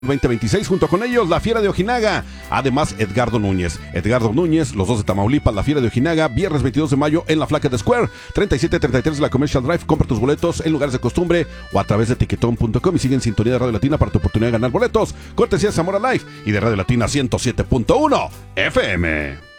2026, junto con ellos La Fiera de Ojinaga, además Edgardo Núñez, los dos de Tamaulipas, La Fiera de Ojinaga, viernes 22 de mayo en la Flacket Square, 3733 de la Commercial Drive. Compra tus boletos en lugares de costumbre o a través de tiquetón.com y sigue en sintonía de Radio Latina para tu oportunidad de ganar boletos, cortesía de Zamora Live y de Radio Latina 107.1 FM.